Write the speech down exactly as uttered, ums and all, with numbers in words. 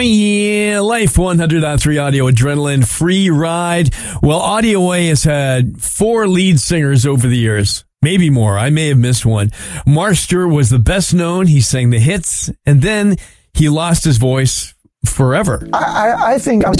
Yeah, Life one hundred point three Audio Adrenaline Free Ride. Well, Audio A has had four lead singers over the years. Maybe more. I may have missed one. Mark Stewart was the best known. He sang the hits, and then he lost his voice forever. I, I think I was